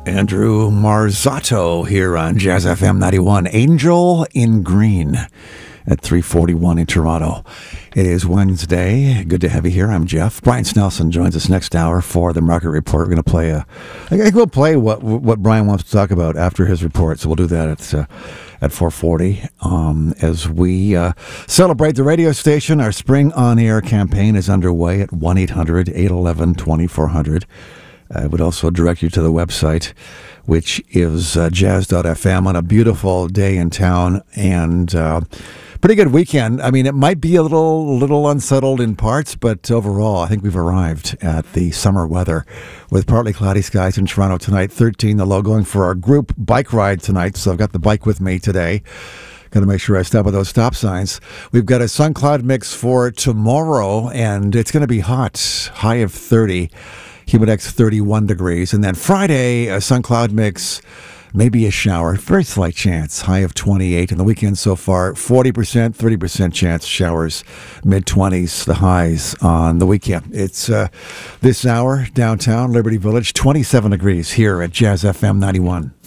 Andrew Marzotto here on Jazz FM 91. Angel in Green at 3:41 in Toronto. It is Wednesday. Good to have you here. I'm Jeff. Brian Snelson joins us next hour for the Market Report. We're going to play I think we'll play what Brian wants to talk about after his report. So we'll do that at 4:40 as we celebrate the radio station. Our Spring On Air campaign is underway at 1-800-811-2400. I would also direct you to the website, which is jazz.fm, on a beautiful day in town and pretty good weekend. I mean, it might be a little unsettled in parts, but overall, I think we've arrived at the summer weather with partly cloudy skies in Toronto tonight. 13 the low, going for our group bike ride tonight, so I've got the bike with me today. Got to make sure I stop at those stop signs. We've got a sun cloud mix for tomorrow, and it's going to be hot, high of 30. Humidex 31 degrees. And then Friday, a sun cloud mix, maybe a shower. Very slight chance, high of 28. And the weekend so far, 40%, 30% chance showers, mid-20s, the highs on the weekend. It's this hour, downtown, Liberty Village, 27 degrees here at Jazz FM 91.